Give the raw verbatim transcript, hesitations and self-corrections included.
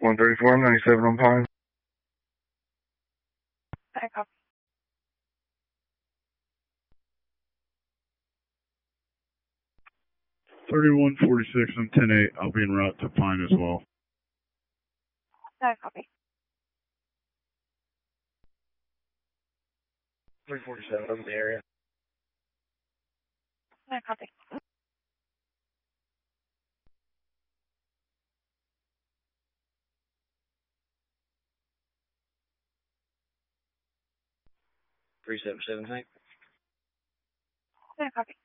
one thirty-four, ninety-seven on Pine. I copy. thirty-one forty-six, I'm ten eight. I'll be en route to Pine as well. I copy. three forty-seven, over the area. I copy. three seven seven, Hank. I copy.